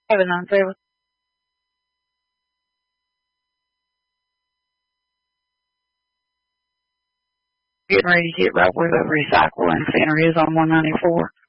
797. Getting ready to get right where the recycling center is on 194.